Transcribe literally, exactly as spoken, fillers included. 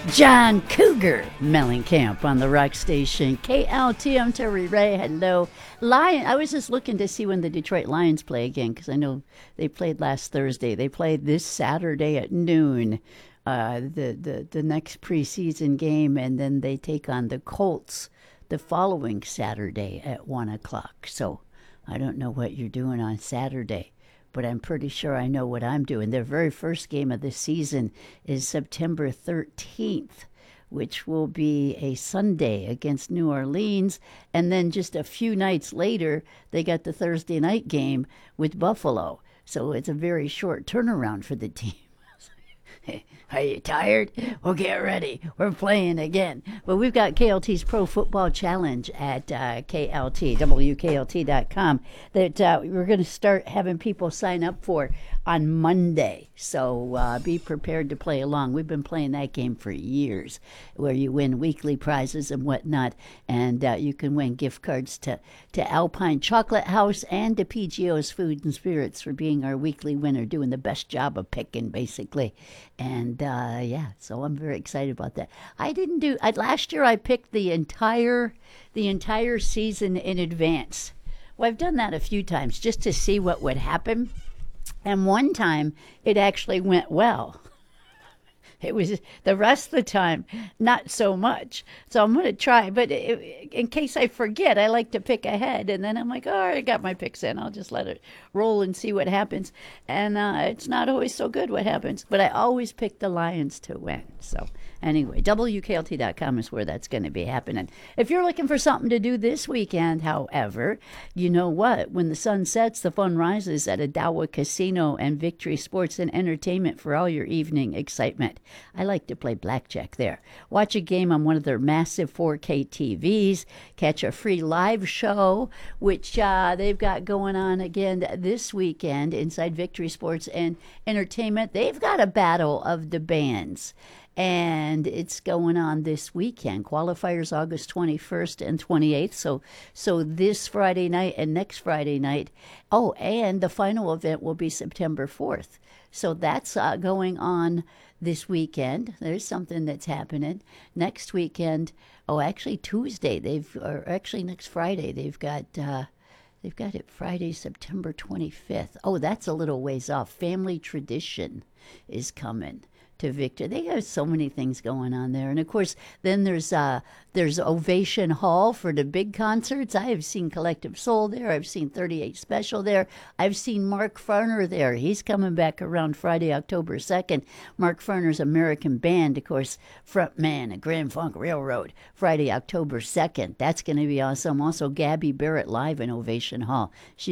John Cougar Mellencamp on the rock station K L T. I'm Terry Ray. Hello. Lion. I was just looking to see when the Detroit Lions play again because I know they played last Thursday. They played this Saturday at noon, uh, the, the, the next preseason game, and then they take on the Colts the following Saturday at one o'clock. So I don't know what you're doing on Saturday, but I'm pretty sure I know what I'm doing. Their very first game of the season is September thirteenth, which will be a Sunday against New Orleans. And then just a few nights later, they got the Thursday night game with Buffalo. So it's a very short turnaround for the team. Are you tired? Well, get ready. We're playing again. Well, we've got K L T's Pro Football Challenge at uh, K L T, W K L T dot com that uh, we're going to start having people sign up for on Monday. So uh, be prepared to play along. We've been playing that game for years where you win weekly prizes and whatnot. And uh, you can win gift cards to, to Alpine Chocolate House and to P G O's Food and Spirits for being our weekly winner, doing the best job of picking, basically. And uh, yeah, so I'm very excited about that. I didn't do I, last year. I picked the entire the entire season in advance. Well, I've done that a few times just to see what would happen. And one time it actually went well. It was the rest of the time, not so much. So I'm going to try. But it, in case I forget, I like to pick ahead. And then I'm like, oh, I got my picks in. I'll just let it roll and see what happens. And uh, it's not always so good what happens. But I always pick the Lions to win. So anyway, W K L T dot com is where that's going to be happening. If you're looking for something to do this weekend, however, you know what? When the sun sets, the fun rises at Adawa Casino and Victory Sports and Entertainment for all your evening excitement. I like to play blackjack there. Watch a game on one of their massive four K T Vs. Catch a free live show, which uh, they've got going on again this weekend inside Victory Sports and Entertainment. They've got a battle of the bands, and it's going on this weekend. Qualifiers August twenty-first and twenty-eighth. So, so this Friday night and next Friday night. Oh, and the final event will be September fourth. So that's uh, going on this weekend. There's something that's happening next weekend. Oh, actually Tuesday. They've or actually next Friday. They've got uh, they've got it Friday, September twenty-fifth. Oh, that's a little ways off. Family Tradition is coming to Victor. They have so many things going on there. And of course, then there's uh there's Ovation Hall for the big concerts. I have seen Collective Soul there. I've seen thirty-eight Special there. I've seen Mark Farner there. He's coming back around Friday, October second. Mark Farner's American Band, of course, frontman of Grand Funk Railroad, Friday, October second. That's going to be awesome. Also, Gabby Barrett live in Ovation Hall. She